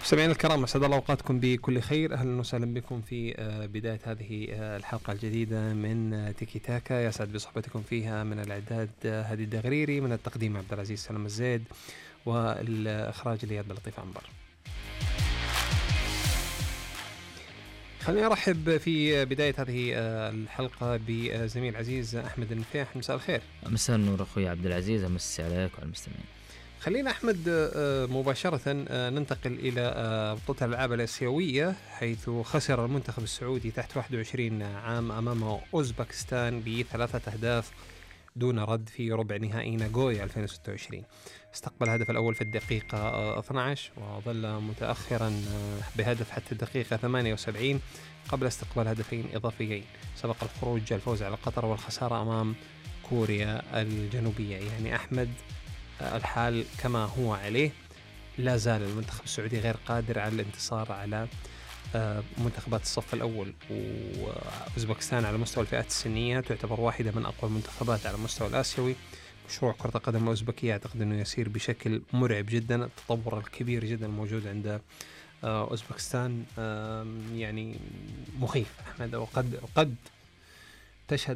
مستمعينا الكرام، أسعد الله أوقاتكم بكل خير. أهلا وسهلا بكم في بداية هذه الحلقة الجديدة من تيكي تاكا. يسعد بصحبتكم فيها من الإعداد هادي الدغريري، من التقديم عبد العزيز سلام الزيد، والإخراج لي عبد اللطيف عنبر. خليني أرحب في بداية هذه الحلقة بزميل عزيز أحمد النفيح. مساء الخير. مساء النور أخوي عبد العزيز، أمسي عليك وعلى المستمعين. خلينا أحمد مباشرة ننتقل إلى بطولة الألعاب الآسيوية، حيث خسر المنتخب السعودي تحت 21 عام أمام أوزبكستان ب3 أهداف دون رد في ربع نهائي ناغويا 2026. استقبل الهدف الأول في الدقيقة 12 وظل متأخرا بهدف حتى الدقيقة 78 قبل استقبال هدفين إضافيين. سبق الخروج الفوز على قطر والخسارة أمام كوريا الجنوبية. يعني أحمد، الحال كما هو عليه، لا زال المنتخب السعودي غير قادر على الانتصار على منتخبات الصف الأول، وأوزبكستان على مستوى الفئات السنية تعتبر واحدة من أقوى المنتخبات على المستوى الآسيوي. مشروع كرة القدم الأوزبكية أعتقد أنه يسير بشكل مرعب جدا. التطور الكبير جدا الموجود عند أوزبكستان يعني مخيف أحمد، وقد تشهد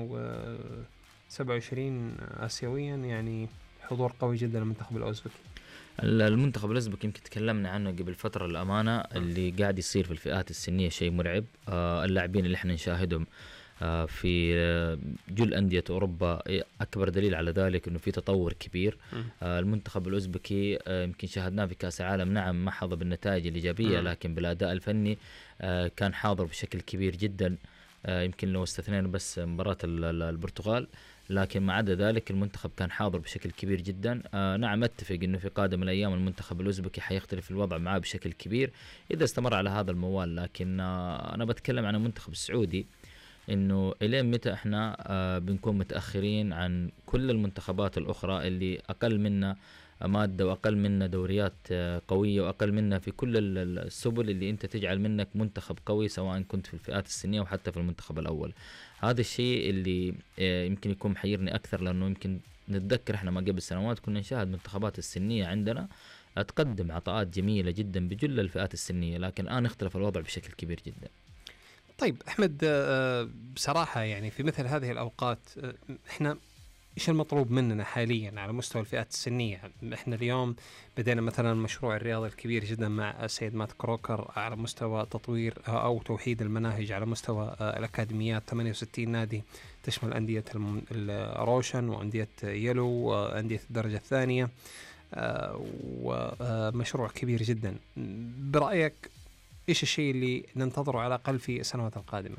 2027 آسيويا يعني حضور قوي جدا للمنتخب الأوزبكي. المنتخب الأوزبكي يمكن تكلمنا عنه قبل فترة، الأمانة اللي قاعد يصير في الفئات السنية شيء مرعب. اللاعبين اللي احنا نشاهدهم في جل أندية أوروبا أكبر دليل على ذلك أنه في تطور كبير. المنتخب الأوزبكي يمكن شاهدناه في كأس العالم، نعم ما حظى بالنتائج الإيجابية، لكن بالأداء الفني كان حاضر بشكل كبير جدا. يمكن لو استثنينا بس مباراة البرتغال، لكن ما عدا ذلك المنتخب كان حاضر بشكل كبير جدا. نعم اتفق انه في قادم الايام المنتخب الاوزبكي حيختلف الوضع معاه بشكل كبير اذا استمر على هذا الموال، لكن انا بتكلم عن المنتخب السعودي، انه الين متى احنا بنكون متاخرين عن كل المنتخبات الاخرى اللي اقل منا مادة وأقل منا دوريات قوية وأقل منا في كل السبل اللي أنت تجعل منك منتخب قوي، سواء كنت في الفئات السنية وحتى في المنتخب الأول. هذا الشيء اللي يمكن يكون محيرني أكثر، لأنه يمكن نتذكر إحنا ما قبل سنوات كنا نشاهد منتخبات السنية عندنا تقدم عطاءات جميلة جدا بجل الفئات السنية، لكن الآن اختلف الوضع بشكل كبير جدا. طيب أحمد، بصراحة يعني في مثل هذه الأوقات إحنا إيش المطلوب مننا حاليا على مستوى الفئات السنية؟ إحنا اليوم بدينا مثلا المشروع الرياضي الكبير جدا مع السيد مات كروكر على مستوى تطوير أو توحيد المناهج على مستوى الأكاديميات. 68 نادي تشمل أندية الروشن وأندية يلو وأندية الدرجة الثانية، ومشروع كبير جدا. برأيك إيش الشيء اللي ننتظره على الأقل في السنوات القادمة؟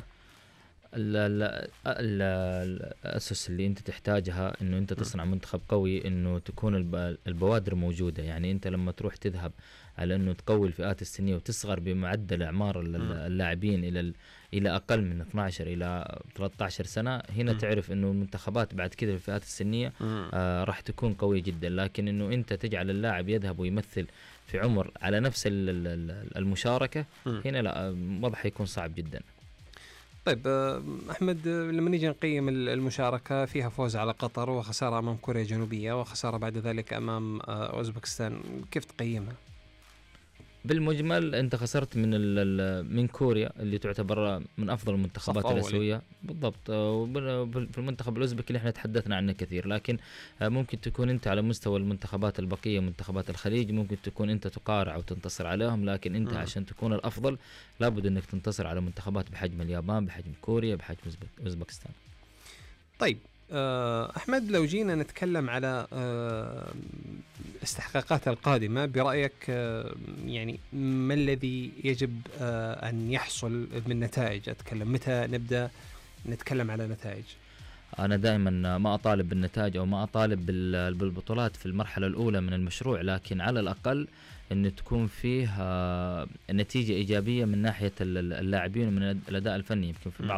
الأسس اللي أنت تحتاجها إنه أنت تصنع منتخب قوي، إنه تكون البوادر موجودة. يعني أنت لما تروح تذهب على إنه تقوي الفئات السنية وتصغر بمعدل أعمار اللاعبين إلى أقل من 12 إلى 13 سنة، هنا تعرف إنه المنتخبات بعد كده في الفئات السنية راح تكون قوية جدا. لكن إنه أنت تجعل اللاعب يذهب ويمثل في عمر على نفس المشاركة، هنا لا، الوضع حيكون صعب جدا. طيب أحمد، لما نيجي نقيم المشاركة، فيها فوز على قطر وخسارة أمام كوريا الجنوبية وخسارة بعد ذلك أمام أوزبكستان، كيف تقيمها؟ بالمجمل انت خسرت من كوريا اللي تعتبر من افضل المنتخبات الاسيويه بالضبط، في المنتخب الاوزبكي اللي احنا تحدثنا عنه كثير. لكن ممكن تكون انت على مستوى المنتخبات البقيه منتخبات الخليج ممكن تكون انت تقارع وتنتصر عليهم، لكن انت عشان تكون الافضل لابد انك تنتصر على منتخبات بحجم اليابان، بحجم كوريا، بحجم اوزبكستان. طيب أحمد، لو جينا نتكلم على استحقاقات القادمة برأيك، يعني ما الذي يجب أن يحصل من نتائج؟ أتكلم متى نبدأ نتكلم على نتائج؟ أنا دائما ما أطالب بالنتائج أو ما أطالب بالبطولات في المرحلة الأولى من المشروع، لكن على الأقل أن تكون فيه نتيجة إيجابية من ناحية اللاعبين ومن الأداء الفني. يمكن في بعض